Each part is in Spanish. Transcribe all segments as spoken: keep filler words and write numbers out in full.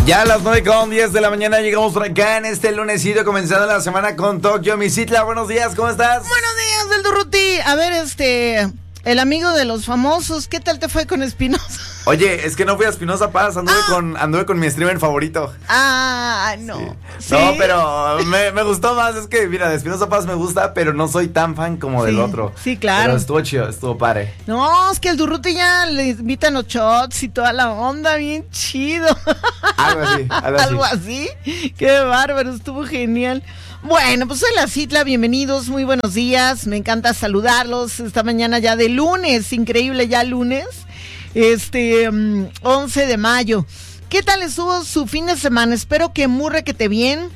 Ya a las nueve con diez de la mañana llegamos por acá en este lunesito, comenzando la semana con Tokio. Misitla, buenos días, ¿cómo estás? Buenos días, del Durruti. A ver, este, el amigo de los famosos, ¿qué tal te fue con Espinosa? Oye, es que no fui a Espinosa Paz, anduve, ah. con, anduve con mi streamer favorito. Ah, no. Sí. ¿Sí? No, pero me, me gustó más, es que, mira, de Espinosa Paz me gusta, pero no soy tan fan como sí, del otro. Sí, claro. Pero estuvo chido, estuvo padre. No, es que el Durruti ya le invitan los shots y toda la onda, bien chido. Algo así, algo así. ¿Algo así? Qué bárbaro, estuvo genial. Bueno, pues soy la Citla, bienvenidos, muy buenos días, me encanta saludarlos esta mañana ya de lunes, increíble ya lunes, este, um, once de mayo. ¿Qué tal estuvo su fin de semana? Espero que muy requete bien,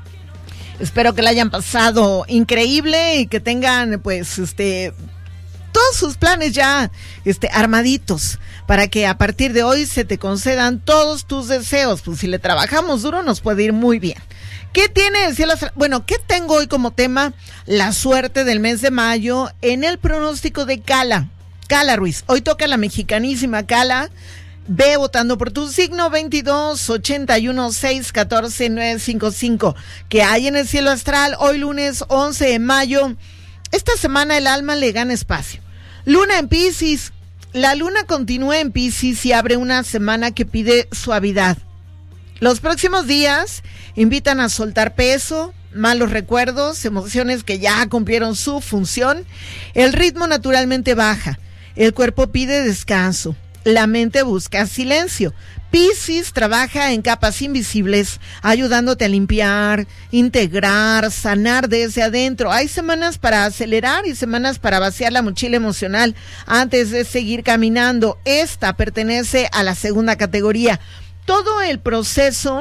espero que la hayan pasado increíble y que tengan, pues, este, todos sus planes ya, este, armaditos, para que a partir de hoy se te concedan todos tus deseos, pues si le trabajamos duro nos puede ir muy bien. ¿Qué tiene? Bueno, ¿qué tengo hoy como tema? La suerte del mes de mayo en el pronóstico de Cala. Cala Ruiz. Hoy toca la mexicanísima Cala. Ve votando por tu signo veintidós ochenta y uno seis catorce nueve cincuenta y cinco. ¿Qué hay en el cielo astral? Hoy lunes once de mayo. Esta semana el alma le gana espacio. Luna en Piscis. La luna continúa en Piscis y abre una semana que pide suavidad. Los próximos días invitan a soltar peso, malos recuerdos, emociones que ya cumplieron su función. El ritmo naturalmente baja, el cuerpo pide descanso, la mente busca silencio. Piscis trabaja en capas invisibles, ayudándote a limpiar, integrar, sanar desde adentro. Hay semanas para acelerar y semanas para vaciar la mochila emocional antes de seguir caminando. Esta pertenece a la segunda categoría. Todo el proceso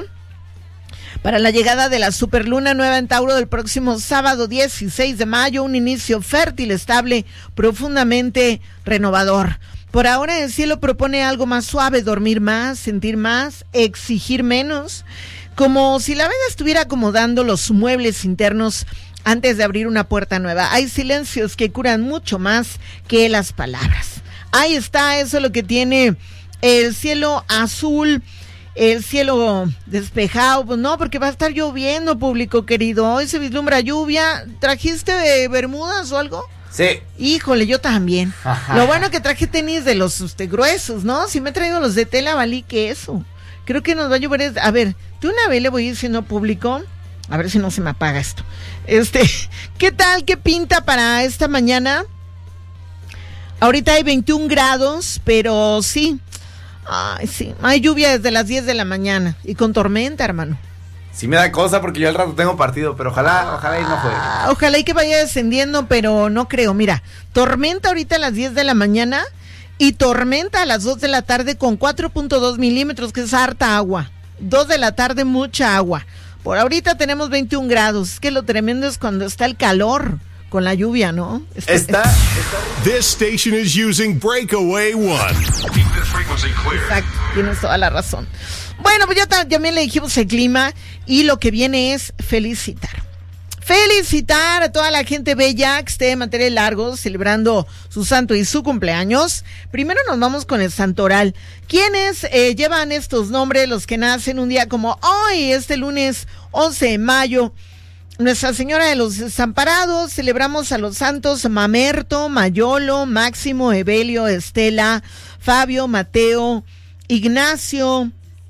para la llegada de la superluna nueva en Tauro del próximo sábado dieciséis de mayo, un inicio fértil, estable, profundamente renovador. Por ahora el cielo propone algo más suave, dormir más, sentir más, exigir menos, como si la vida estuviera acomodando los muebles internos antes de abrir una puerta nueva. Hay silencios que curan mucho más que las palabras. Ahí está, eso es lo que tiene el cielo azul. El cielo despejado, pues no, porque va a estar lloviendo, público querido. Hoy se vislumbra lluvia. ¿Trajiste de bermudas o algo? Sí. Híjole, yo también. Ajá. Lo bueno que traje tenis de los este, gruesos, ¿no? Si me he traído los de tela, valí que eso. Creo que nos va a llover. A ver, de una vez le voy diciendo público, a ver si no se me apaga esto. Este, ¿qué tal? ¿Qué pinta para esta mañana? Ahorita hay veintiún grados, pero sí. Ay, sí, hay lluvia desde las diez de la mañana y con tormenta, hermano. Sí me da cosa porque yo al rato tengo partido, pero ojalá, ojalá y no juegue. Ah, ojalá y que vaya descendiendo, pero no creo. Mira, tormenta ahorita a las diez de la mañana y tormenta a las dos de la tarde con cuatro punto dos milímetros, que es harta agua. dos de la tarde, mucha agua. Por ahorita tenemos veintiún grados. Es que lo tremendo es cuando está el calor con la lluvia, ¿no? Está, está, está. This station is using Breakaway One. Keep this frequency clear. Exacto, tienes toda la razón. Bueno, pues ya también le dijimos el clima y lo que viene es felicitar. Felicitar a toda la gente bella que esté de mantener largo celebrando su santo y su cumpleaños. Primero nos vamos con el santoral. ¿Quiénes eh, llevan estos nombres? Los que nacen un día como hoy, este lunes once de mayo. Nuestra Señora de los Desamparados, celebramos a los santos Mamerto, Mayolo, Máximo, Evelio, Estela, Fabio, Mateo, Ignacio,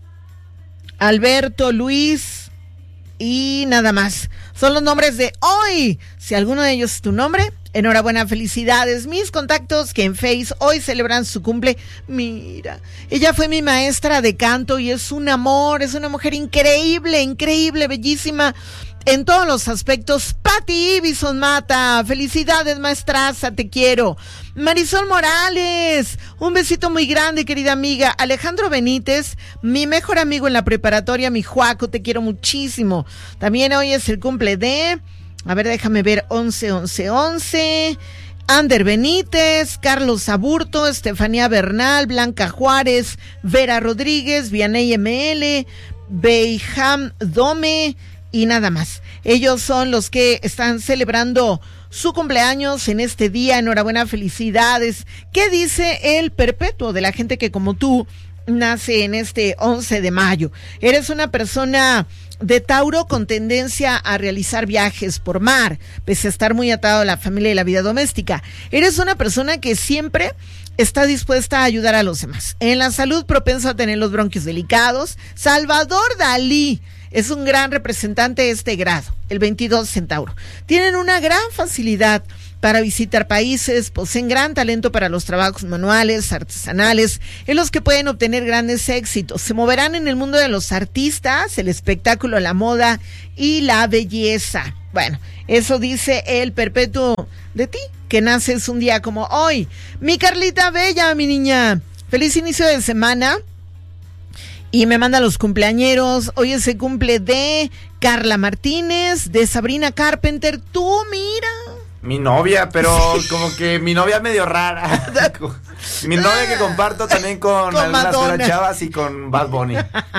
Alberto, Luis y nada más. Son los nombres de hoy. Si alguno de ellos es tu nombre, enhorabuena, felicidades. Mis contactos que en Face hoy celebran su cumple. Mira, ella fue mi maestra de canto y es un amor, es una mujer increíble, increíble, bellísima. En todos los aspectos, Pati Ibison Mata, felicidades maestraza, te quiero. Marisol Morales, un besito muy grande, querida amiga. Alejandro Benítez, mi mejor amigo en la preparatoria, mi Juaco, te quiero muchísimo. También hoy es el cumple de, a ver, déjame ver, once, once, once. Ander Benítez, Carlos Aburto, Estefanía Bernal, Blanca Juárez, Vera Rodríguez, Vianey M L, Beiham Dome, y nada más. Ellos son los que están celebrando su cumpleaños en este día. Enhorabuena, felicidades. ¿Qué dice el perpetuo de la gente que como tú nace en este once de mayo. Eres una persona de Tauro con tendencia a realizar viajes por mar, pese a estar muy atado a la familia y la vida doméstica. Eres una persona que siempre está dispuesta a ayudar a los demás. En la salud, propenso a tener los bronquios delicados. Salvador Dalí es un gran representante de este grado, el veintidós en Tauro. Tienen una gran facilidad para visitar países, poseen gran talento para los trabajos manuales, artesanales, en los que pueden obtener grandes éxitos. Se moverán en el mundo de los artistas, el espectáculo, la moda y la belleza. Bueno, eso dice el perpetuo de ti, que naces un día como hoy. Mi Carlita Bella, mi niña, feliz inicio de semana. Y me manda los cumpleañeros. Hoy es el cumple de Carla Martínez, de Sabrina Carpenter. Tú, mira. Mi novia, pero como que mi novia es medio rara. Mi novia que comparto también con, con algunas otras chavas y con Bad Bunny.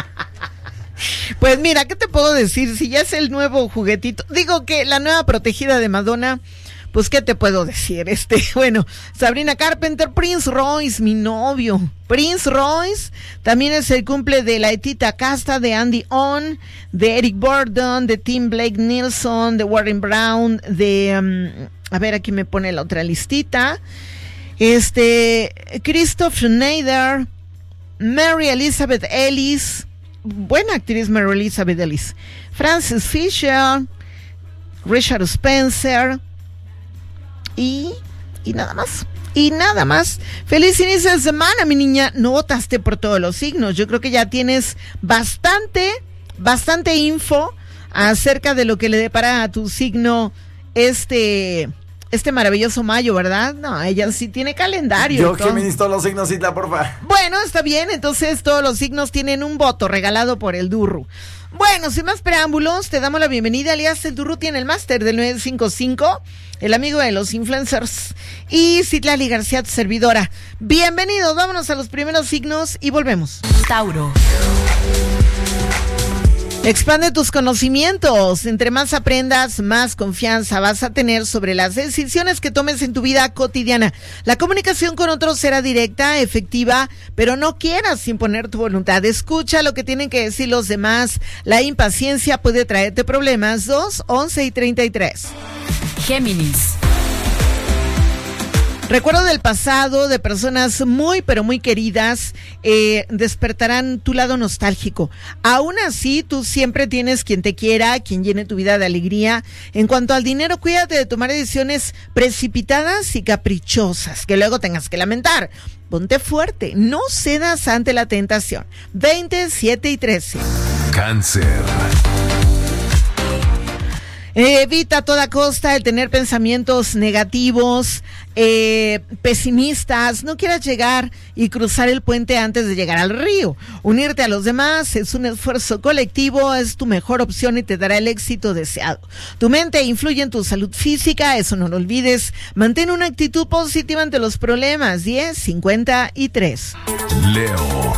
Pues mira, ¿qué te puedo decir? Si ya es el nuevo juguetito, digo que la nueva protegida de Madonna, pues ¿qué te puedo decir? Este, bueno, Sabrina Carpenter, Prince Royce, mi novio. Prince Royce, también es el cumple de la Etita Casta, de Andy On, de Eric Burdon, de Tim Blake Nelson, de Warren Brown, de, um, a ver, aquí me pone la otra listita. Este, Christoph Schneider, Mary Elizabeth Ellis, buena actriz Mary Elizabeth Ellis, Frances Fisher, Richard Spencer, y, y nada más. Y nada más. Feliz inicio de semana, mi niña. No votaste por todos los signos. Yo creo que ya tienes bastante, bastante info acerca de lo que le depara a tu signo este, este maravilloso mayo, ¿verdad? No, ella sí tiene calendario. Yo, Géminis, todos los signos, Isla, porfa. Bueno, está bien. Entonces todos los signos tienen un voto regalado por el Durru. Bueno, sin más preámbulos, te damos la bienvenida. Alias el Durru tiene el máster del nueve cinco cinco, el amigo de los influencers, y Citlali García, tu servidora. Bienvenidos, vámonos a los primeros signos y volvemos. Tauro. Expande tus conocimientos. Entre más aprendas, más confianza vas a tener sobre las decisiones que tomes en tu vida cotidiana. La comunicación con otros será directa, efectiva, pero no quieras imponer tu voluntad. Escucha lo que tienen que decir los demás. La impaciencia puede traerte problemas. dos, once y treinta y tres. Géminis. Recuerdo del pasado de personas muy pero muy queridas eh, despertarán tu lado nostálgico. Aún así, tú siempre tienes quien te quiera, quien llene tu vida de alegría. En cuanto al dinero, cuídate de tomar decisiones precipitadas y caprichosas que luego tengas que lamentar. Ponte fuerte, no cedas ante la tentación. veinte, siete y trece. Cáncer. Evita a toda costa el tener pensamientos negativos, eh, pesimistas. No quieras llegar y cruzar el puente antes de llegar al río. Unirte a los demás es un esfuerzo colectivo, es tu mejor opción y te dará el éxito deseado. Tu mente influye en tu salud física, eso no lo olvides. Mantén una actitud positiva ante los problemas. diez, cincuenta y tres. Leo.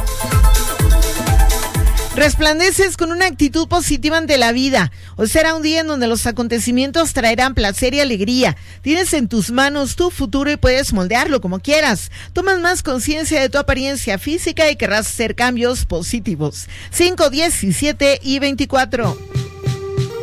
Resplandeces con una actitud positiva ante la vida. Hoy será un día en donde los acontecimientos traerán placer y alegría. Tienes en tus manos tu futuro y puedes moldearlo como quieras. Tomas más conciencia de tu apariencia física y querrás hacer cambios positivos. cinco, diecisiete y veinticuatro.